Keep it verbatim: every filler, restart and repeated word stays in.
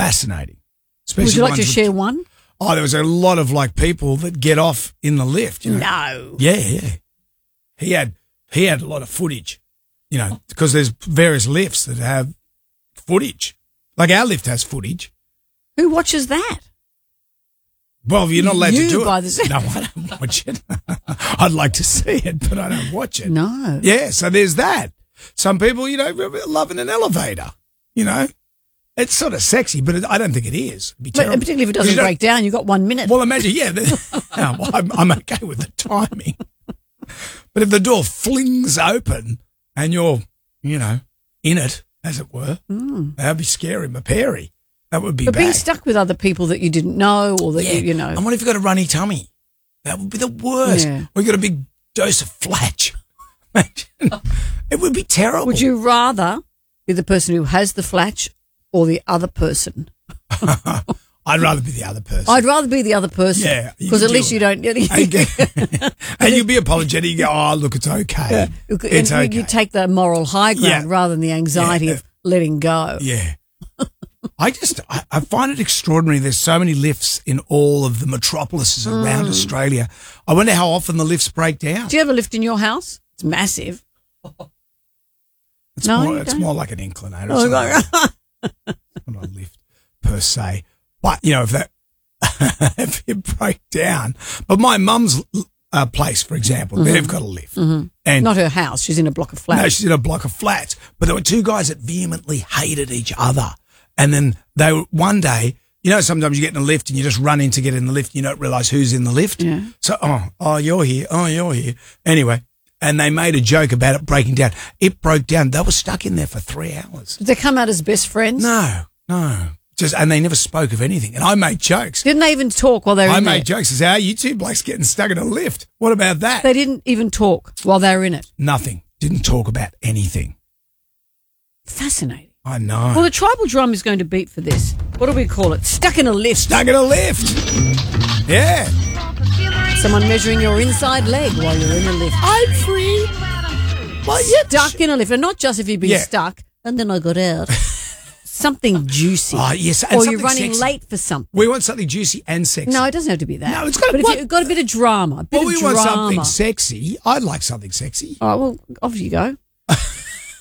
fascinating. Especially Would you like ones to with- share one? Oh, there was a lot of like people that get off in the lift. You know? No. Yeah, yeah. He had he had a lot of footage, you know, because there's various lifts that have footage. Like our lift has footage. Who watches that? Well, you're not allowed You to do by it. the- No, I don't watch it. I'd like to see it, but I don't watch it. No. Yeah, so there's that. Some people, you know, love in an elevator, you know. It's sort of sexy, but it, I don't think it is. It'd be But terrible. particularly if it You doesn't don't- break down, you've got one minute. Well, imagine, yeah. then- no, well, I'm, I'm okay with the timing. But if the door flings open and you're, you know, in it, as it were, Mm. that'd be scary, my Perry. That would be But bad. being stuck with other people that you didn't know or that Yeah. you, you know. And what if you've got a runny tummy? That would be the worst. Yeah. Or you got a big dose of flatch. Imagine. It would be terrible. Would you rather be the person who has the flatch or the other person? I'd rather be the other person. I'd rather be the other person. Yeah, you Because can at least deal you don't. and, get- and you'll be apologetic. You go, oh, look, it's okay. And It's you- okay. You take the moral high ground Yeah. rather than the anxiety Yeah. of letting go. Yeah. I just, I, I find it extraordinary. There's so many lifts in all of the metropolises around Mm. Australia. I wonder how often the lifts break down. Do you have a lift in your house? It's massive. It's, No, more, you it's don't? more like an inclinator. Oh, It's not, no. it's not a lift per se. But, you know, if that, if it break down. But my mum's uh, place, for example, Mm-hmm. they've got a lift. And Not her house. She's in a block of flats. no, she's in a block of flats. But there were two guys that vehemently hated each other. And then they were, one day, you know, sometimes you get in a lift and you just run in to get in the lift and you don't realise who's in the lift. Yeah. So, oh, oh, you're here. Oh, you're here. Anyway, and they made a joke about it breaking down. It broke down. They were stuck in there for three hours. Did they come out as best friends? No, no. Just, and they never spoke of anything. And I made jokes. Didn't they even talk while they were I in made there? jokes. I said, how you two blokes getting stuck in a lift? What about that? They didn't even talk while they were in it. Nothing. Didn't talk about anything. Fascinating. I know. Well, the tribal drum is going to beat for this. What do we call it? Stuck in a lift. Stuck in a lift. Yeah. Someone measuring your inside leg while you're in a lift. I'm free. Well, yeah. Stuck in a lift. And not just if you've been Yeah. stuck and then I got out. Something juicy. Oh, yes. And or you're something running sexy. late for something. We want something juicy and sexy. No, it doesn't have to be that. No, it's got- But if what- you've got a bit of drama, a bit well, of we drama. want something sexy. I'd like something sexy. All right, well, off you go.